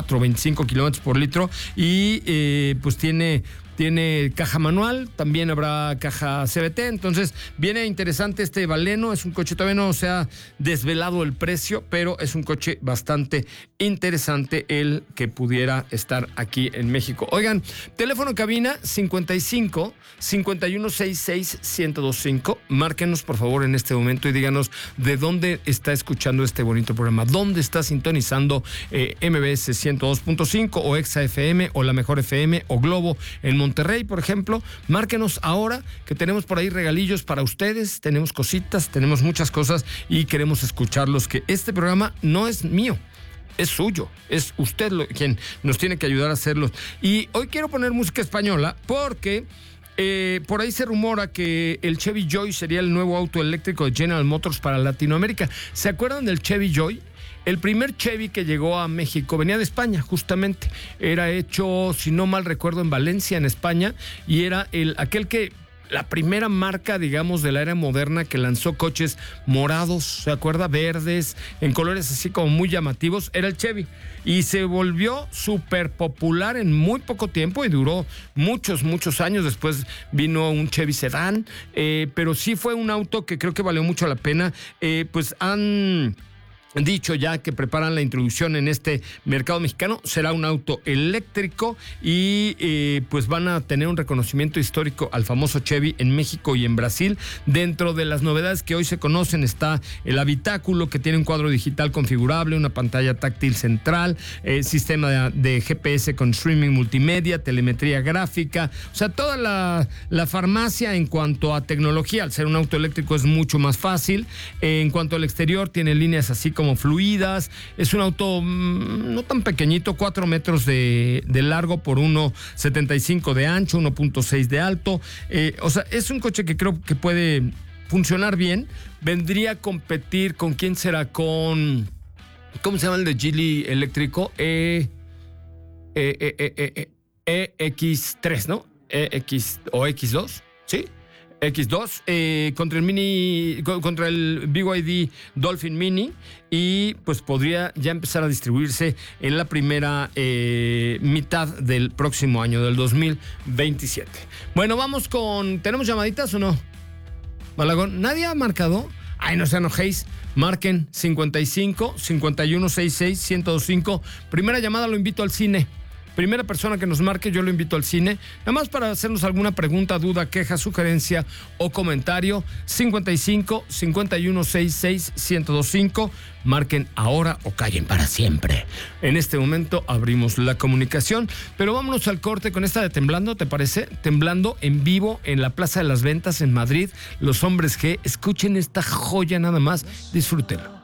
24, 25 kilómetros por litro y pues tiene caja manual, también habrá caja CVT, entonces viene interesante este Baleno. Es un coche, todavía no se ha desvelado el precio, pero es un coche bastante interesante el que pudiera estar aquí en México. Oigan, teléfono cabina 55 5166 1025. Márquenos por favor en este momento y díganos de dónde está escuchando este bonito programa, dónde está sintonizando MBS 102.5 o Exa FM o La Mejor FM o Globo en Monterrey, por ejemplo. Márquenos ahora que tenemos por ahí regalillos para ustedes, tenemos cositas, tenemos muchas cosas y queremos escucharlos, que este programa no es mío, es suyo, es usted quien nos tiene que ayudar a hacerlo. Y hoy quiero poner música española porque por ahí se rumora que el Chevy Joy sería el nuevo auto eléctrico de General Motors para Latinoamérica. ¿Se acuerdan del Chevy Joy? El primer Chevy que llegó a México venía de España, justamente. Era hecho, si no mal recuerdo, en Valencia, en España, y era la primera marca, digamos, de la era moderna que lanzó coches morados, ¿se acuerda? Verdes, en colores así como muy llamativos, era el Chevy. Y se volvió súper popular en muy poco tiempo y duró muchos, muchos años. Después vino un Chevy Sedán, pero sí fue un auto que creo que valió mucho la pena. Pues han dicho ya que preparan la introducción en este mercado mexicano. Será un auto eléctrico y pues van a tener un reconocimiento histórico al famoso Chevy en México y en Brasil. Dentro de las novedades que hoy se conocen está el habitáculo, que tiene un cuadro digital configurable, una pantalla táctil central, sistema de GPS con streaming multimedia, telemetría gráfica, o sea, toda la farmacia en cuanto a tecnología. Al ser un auto eléctrico es mucho más fácil. En cuanto al exterior, tiene líneas así como fluidas. Es un auto no tan pequeñito, 4 metros de largo por 1.75 de ancho, 1.6 de alto. O sea, es un coche que creo que puede funcionar bien. Vendría a competir con quién será, con ¿cómo se llama el de Geely eléctrico? EX3, ¿no? EX o X2, ¿sí? X2 contra el BYD Dolphin Mini, y pues podría ya empezar a distribuirse en la primera mitad del próximo año, del 2027. Bueno, vamos ¿tenemos llamaditas o no? Malagón, ¿nadie ha marcado? Ay, no se enojéis. Marquen 55 5166 1025. Primera llamada, lo invito al cine. Primera persona que nos marque, yo lo invito al cine. Nada más para hacernos alguna pregunta, duda, queja, sugerencia o comentario. 55 5166 1025. Marquen ahora o callen para siempre. En este momento abrimos la comunicación, pero vámonos al corte con esta de Temblando, ¿te parece? Temblando en vivo en la Plaza de las Ventas en Madrid. Los Hombres G. Escuchen esta joya nada más. Disfrútenlo.